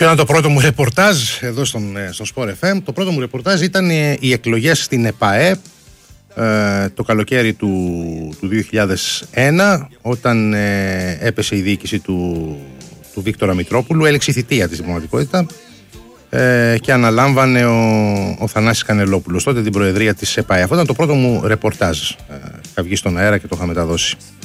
Ποιο ήταν το πρώτο μου ρεπορτάζ εδώ στον Sport FM? Το πρώτο μου ρεπορτάζ ήταν οι εκλογές στην ΕΠΑΕ το καλοκαίρι του 2001, όταν έπεσε η διοίκηση του Βίκτορα Μητρόπουλου, έλεξε η θητεία της πραγματικότητα και αναλάμβανε ο Θανάσης Κανελόπουλος τότε την προεδρία της ΕΠΑΕ. Αυτό ήταν το πρώτο μου ρεπορτάζ. Είχα βγει στον αέρα και το είχα μεταδώσει.